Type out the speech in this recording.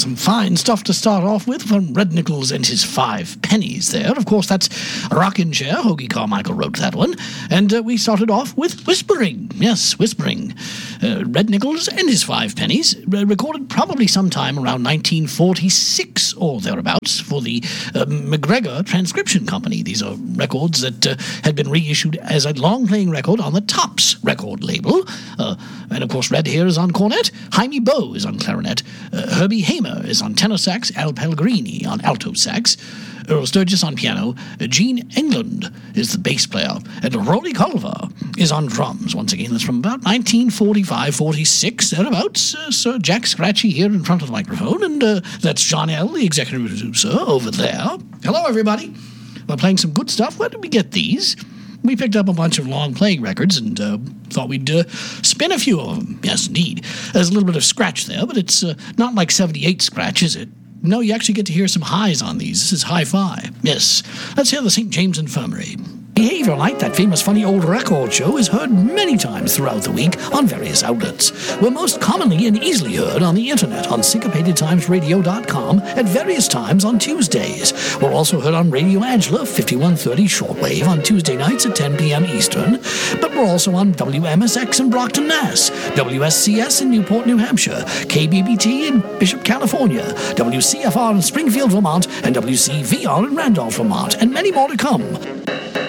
some fine stuff to start off with from Red Nichols and his 5 pennies there. Of course, that's Rockin' Chair. Hoagie Carmichael wrote that one. And we started off with Whispering. Yes, Whispering. Red Nichols and his 5 pennies, recorded probably sometime around 1946 or thereabouts for the McGregor Transcription Company. These are records that had been reissued as a long-playing record on the Tops record label. And of course, Red here is on cornet, Jaime Bowe is on clarinet, Herbie Hamer is on tenor sax, Al Pellegrini on alto sax, Earl Sturgis on piano, Gene England is the bass player, and Rolly Culver is on drums. Once again, that's from about 1945-46, thereabouts. Sir Jack Scratchy here in front of the microphone, and that's John L., the executive producer, over there. Hello, everybody. We're playing some good stuff. Where did we get these? We picked up a bunch of long-playing records and thought we'd spin a few of them. Yes, indeed. There's a little bit of scratch there, but it's not like 78 scratch, is it? No, you actually get to hear some highs on these. This is hi-fi. Yes. Let's hear the St. James Infirmary. Behavior Night, that famous funny old record show, is heard many times throughout the week on various outlets. We're most commonly and easily heard on the internet on syncopatedtimesradio.com at various times on Tuesdays. We're also heard on Radio Angela, 5130 shortwave on Tuesday nights at 10 p.m. Eastern. But we're also on WMSX in Brockton, Mass., WSCS in Newport, New Hampshire, KBBT in Bishop, California, WCFR in Springfield, Vermont, and WCVR in Randolph, Vermont, and many more to come.